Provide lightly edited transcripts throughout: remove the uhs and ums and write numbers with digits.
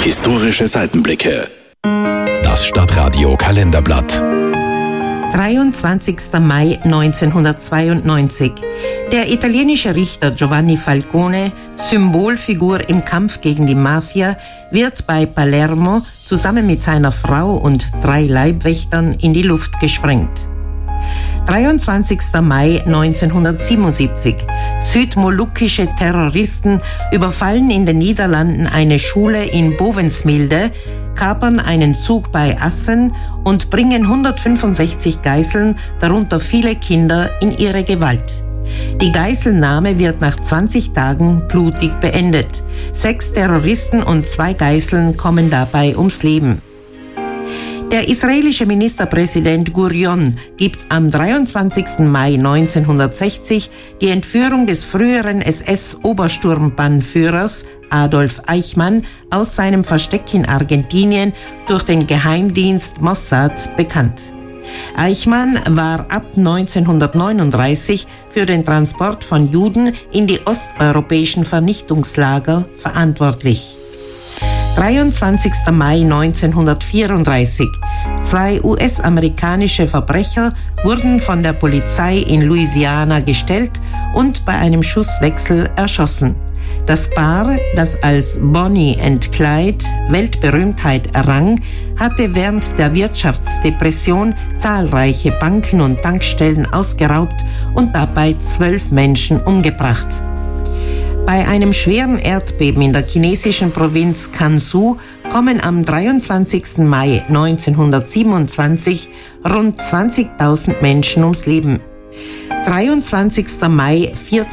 Historische Seitenblicke. Das Stadtradio Kalenderblatt. 23. Mai 1992. Der italienische Richter Giovanni Falcone, Symbolfigur im Kampf gegen die Mafia, wird bei Palermo zusammen mit seiner Frau und 3 Leibwächtern in die Luft gesprengt. 23. Mai 1977. Südmolukische Terroristen überfallen in den Niederlanden eine Schule in Bovensmilde, kapern einen Zug bei Assen und bringen 165 Geiseln, darunter viele Kinder, in ihre Gewalt. Die Geiselnahme wird nach 20 Tagen blutig beendet. 6 Terroristen und 2 Geiseln kommen dabei ums Leben. Der israelische Ministerpräsident Gurion gibt am 23. Mai 1960 die Entführung des früheren SS-Obersturmbannführers Adolf Eichmann aus seinem Versteck in Argentinien durch den Geheimdienst Mossad bekannt. Eichmann war ab 1939 für den Transport von Juden in die osteuropäischen Vernichtungslager verantwortlich. 23. Mai 1934. 2 US-amerikanische Verbrecher wurden von der Polizei in Louisiana gestellt und bei einem Schusswechsel erschossen. Das Paar, das als Bonnie and Clyde Weltberühmtheit errang, hatte während der Wirtschaftsdepression zahlreiche Banken und Tankstellen ausgeraubt und dabei 12 Menschen umgebracht. Bei einem schweren Erdbeben in der chinesischen Provinz Gansu kommen am 23. Mai 1927 rund 20.000 Menschen ums Leben. 23. Mai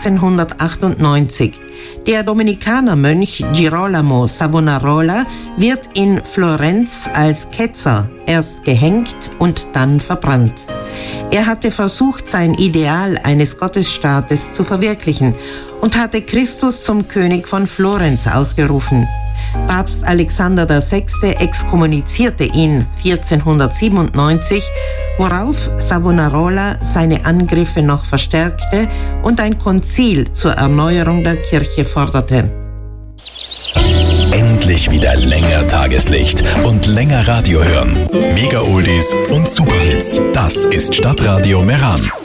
1498. Der Dominikanermönch Girolamo Savonarola wird in Florenz als Ketzer erst gehängt und dann verbrannt. Er hatte versucht, sein Ideal eines Gottesstaates zu verwirklichen und hatte Christus zum König von Florenz ausgerufen. Papst Alexander VI. Exkommunizierte ihn 1497, worauf Savonarola seine Angriffe noch verstärkte und ein Konzil zur Erneuerung der Kirche forderte. Endlich wieder länger Tageslicht und länger Radio hören. Mega Oldies und Superhits. Das ist Stadtradio Meran.